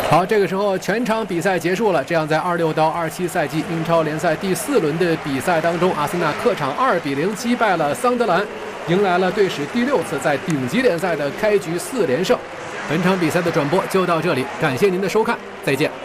好，这个时候全场比赛结束了。这样，在26到27赛季英超联赛第4轮的比赛当中，阿森纳客场2比0击败了桑德兰，迎来了队史第6次在顶级联赛的开局4连胜。本场比赛的转播就到这里，感谢您的收看，再见。